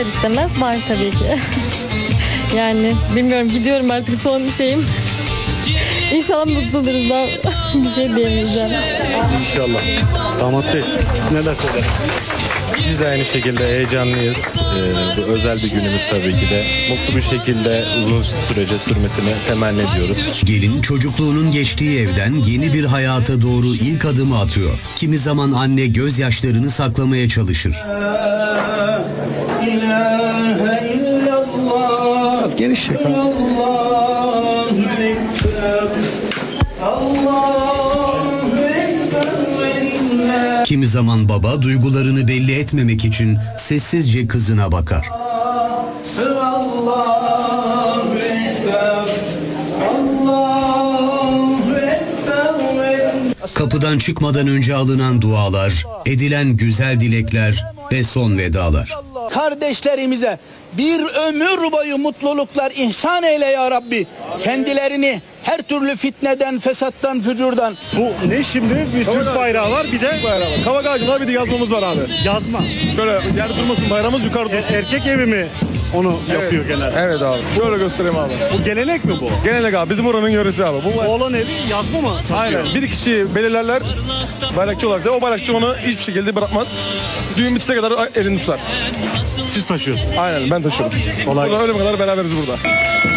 ister istemez var tabii ki. Yani bilmiyorum, gidiyorum artık, son şeyim. İnşallah mutlu oluruz, daha bir şey diyemeyeceğim. İnşallah. Damat Bey, siz neler söyler? Biz de aynı şekilde heyecanlıyız. Bu özel bir günümüz tabii ki de. Mutlu bir şekilde uzun sürece sürmesini temenni ediyoruz. Gelin çocukluğunun geçtiği evden yeni bir hayata doğru ilk adımı atıyor. Kimi zaman anne gözyaşlarını saklamaya çalışır. Biraz geniş çek. Kimi zaman baba duygularını belli etmemek için sessizce kızına bakar. Kapıdan çıkmadan önce alınan dualar, edilen güzel dilekler ve son vedalar. Kardeşlerimize bir ömür boyu mutluluklar ihsan eyle ya Rabbi. Kendilerini her türlü fitneden, fesattan, fücurdan. Bu ne şimdi? Bir Türk bayrağı var, bir de Kavak ağacı var, bir de yazmamız var abi. yazma. Şöyle yerde durmasın, bayrağımız yukarıda. Erkek evi mi onu yapıyor genelde? Evet abi. Şöyle göstereyim abi. Bu gelenek mi bu? Gelenek abi, bizim oranın yöresi abi. Bu Oğlan evi yazma mı? aynen. Bir kişi belirlerler, bayrakçı olarak da o bayrakçı onu hiçbir şekilde bırakmaz. Düğün bitse kadar elini tutar. Siz taşıyorsunuz. Aynen, ben taşıyorum. Kolay Burada ölüm kadar beraberiz burada.